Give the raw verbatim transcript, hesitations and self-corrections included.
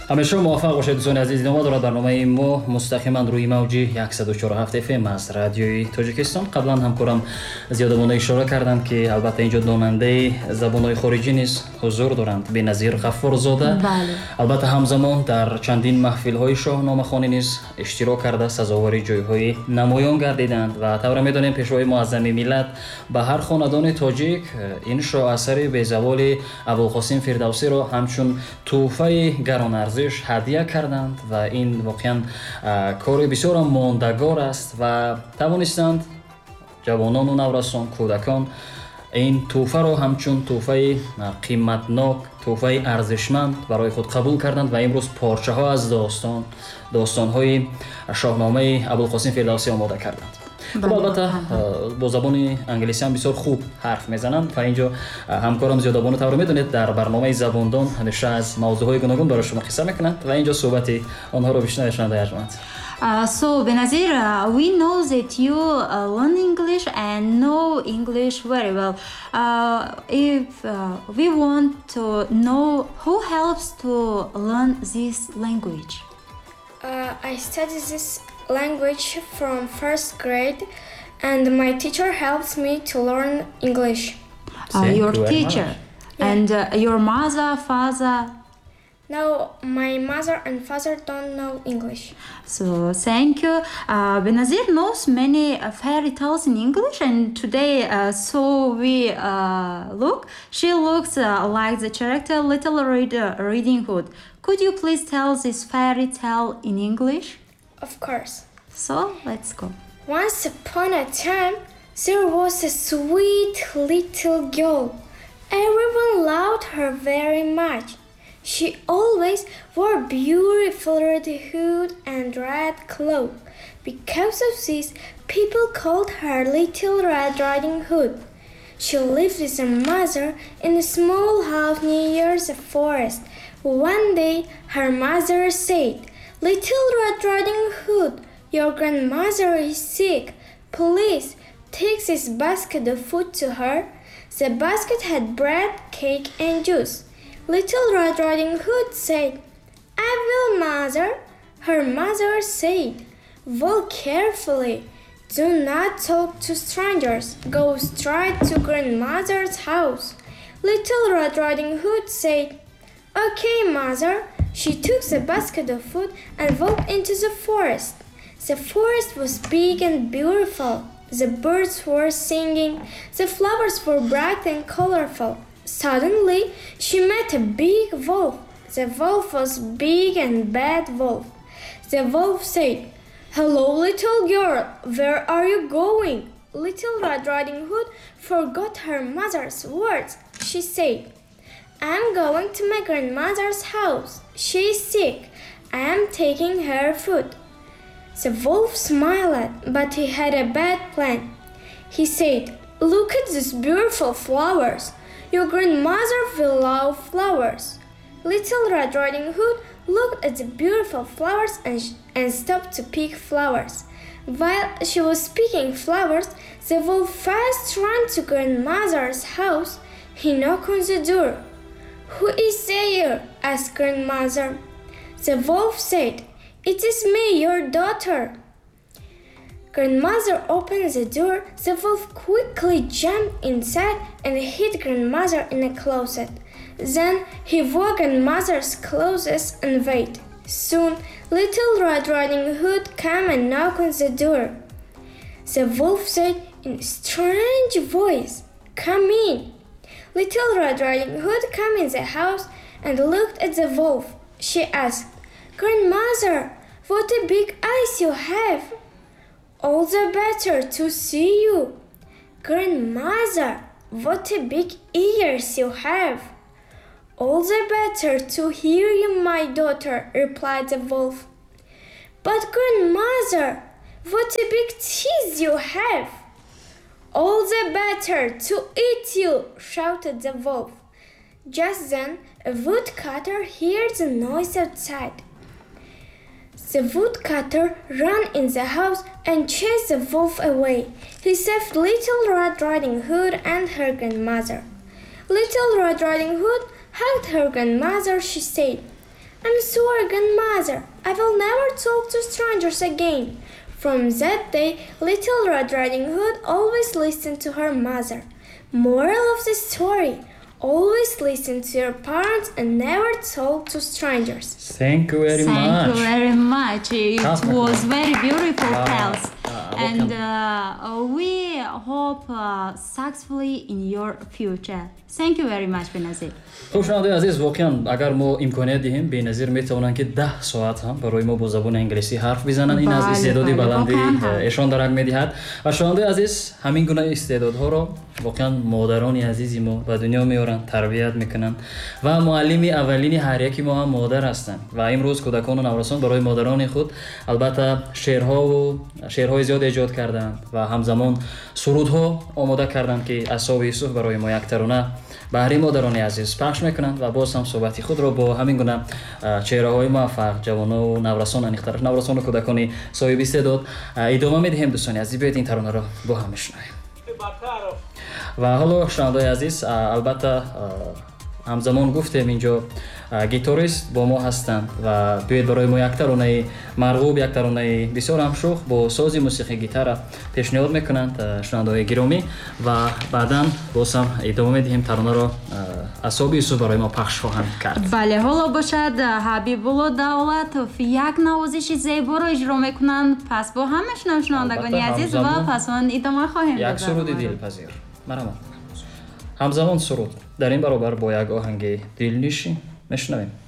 ҳамеша муваффақ бошед дӯстони азиз. идома дорад барномаи мо мустақиман рӯи мавҷи сад و چهار و هفت эф эм аз радиои Тоҷикистон. қаблан ҳамкорам зиёдабона ишора карданд ки албатта инҷо донандаи забонҳои хориҷӣ низ ҳузур доранд. Беназир Ғаффорзода албатта ҳамзамон дар чандин маҳфилҳои шоҳномахонӣ низ иштирок карда сазовари ҷойҳои намоён гардиданд ва тавра медонем пешвои муаззами миллат ба ҳар хонадони тоҷик ин шоҳасари безаволи Абулқосим Фирдавсиро ҳамчун тӯҳфаи гаронарзиш ҳадия карданд ва ин воқеан кори бисёр мондагор аст ва тавонистанд ҷавонону наврасон, кӯдакон ин тӯҳфаро ҳамчун тӯҳфаи қиматнок, тӯҳфаи арзишманд барои худ қабул карданд ва имрӯз порчаҳо аз достон достонҳои шоҳномаи Абулқосим Фирдавсӣ омода карданд. خب البته با زبان انگلیسی هم بسیار خوب حرف میزنند و اینجا همکارم زیادابان رو میدونید در برنامه زباندان همیشه از موضوعهای گوناگون برای شما قصه میکنند و اینجا صحبت آنها رو بشنوید شنونده ارجمند. Uh, so Benazir, uh, we know that you uh, learn English and know English very well. Uh, if uh, we want to know who helps to learn this language. Uh, I study this language from first grade and my teacher helps me to learn English. Uh, your teacher yeah. and uh, your mother, father? No, my mother and father don't know English. So thank you. Uh, Benazir knows many uh, fairy tales in English and today uh, so we uh, look, she looks uh, like the character Little Red Riding Hood. Could you please tell this fairy tale in English? Of course. So, let's go. Once upon a time, there was a sweet little girl. Everyone loved her very much. She always wore beautiful red hood and red cloak. Because of this, people called her Little Red Riding Hood. She lived with her mother in a small house near the forest. One day, her mother said, "Little Red Riding Hood, your grandmother is sick. Please take this basket of food to her." The basket had bread, cake, and juice. Little Red Riding Hood said, "I will, mother." Her mother said, "Walk carefully. Do not talk to strangers. Go straight to grandmother's house." Little Red Riding Hood said, "Okay, mother." She took the basket of food and walked into the forest. The forest was big and beautiful. The birds were singing. The flowers were bright and colorful. Suddenly, she met a big wolf. The wolf was big and bad wolf. The wolf said, "Hello, little girl. Where are you going?" Little Red Riding Hood forgot her mother's words. She said, "I'm going to my grandmother's house. She is sick. I am taking her food." The wolf smiled, but he had a bad plan. He said, "Look at these beautiful flowers. Your grandmother will love flowers." Little Red Riding Hood looked at the beautiful flowers and, and stopped to pick flowers. While she was picking flowers, the wolf fast ran to grandmother's house. He knocked on the door. "Who is there?" asked grandmother. The wolf said, "It is me, your daughter." Grandmother opened the door. The wolf quickly jumped inside and hid grandmother in a closet. Then he wore grandmother's clothes and waited. Soon, Little Red Riding Hood came and knocked on the door. The wolf said in a strange voice, "Come in." Little Red Riding Hood came in the house and looked at the wolf. She asked, "Grandmother, what a big eyes you have." "All the better to see you." "Grandmother, what a big ears you have." "All the better to hear you, my daughter," replied the wolf. "But grandmother, what a big teeth you have." "All the better to eat you," shouted the wolf. Just then, a woodcutter heard the noise outside. The woodcutter ran in the house and chased the wolf away. He saved Little Red Riding Hood and her grandmother. Little Red Riding Hood hugged her grandmother. She said, and swore grandmother, I will never talk to strangers again. From that day, Little Red Riding Hood always listened to her mother. Moral of the story: always listen to your parents and never talk to strangers. Thank you very Thank much. you very much. It That's my was pleasure. very beautiful Wow. tales. Uh, And welcome. uh, we hope uh, successfully in your future. Thank you very much, Benazir. خب شنوندگان عزیز، واقعا اگر ما امکانیت دهیم بی‌نظیر میتوانند که ده ساعت هم برای ما با زبان انگلیسی حرف بزنند. این از بله، استعدادی بله، بلندی واقعاً هم. ایشان درک میدهد. و شنوندگان عزیز، همین گونه استعدادها را واقعا مادران عزیز ما به دنیا میارند، تربیت میکنند و معلم اولین هر یکی ما هم مادر هستند. و امروز کودکان و نوجوانان برای مادران خود البته شعرها و شعرهای زیاد ایجاد کردند و همزمان سرودها آماده کردند که اصحاب یوسف برای ما یک ترانه بهره مادران عزیز پخش میکنند. و باز هم صحبتی خود را با همین گونه چهره‌های موفق جوانان و نوجوانان انیختر نوجوانان و کودکان صاحب استعداد ادامه میدهیم. دوستان عزیز، بیایید این ترانه را با هم بشنویم. و حالا شنوندگان عزیز، البته همزمان گفتیم اینجا گیتاریست با ما هستند و بیایید برای ما یک ترانه مرغوب، یک ترانه بسیار هم شوخ با ساز موسیقی گیتار پیشنهاد میکنند شنوندگان گرامی و بعدا باز هم ادامه میدهیم. ترانه را اصحاب یوسف برای ما پخش خواهند کرد. بله، حالا باشد حبیبالله دولتов یک نوازش زیبا را اجرا میکنند. پس با هم میشنویم شنوندگان عزیز و پس آن ادامه خواهیم داد. یک سرود دلپذیر مرحبا. همزمان سرود در این برابر با یک آهنگ دلنشین میشنویم.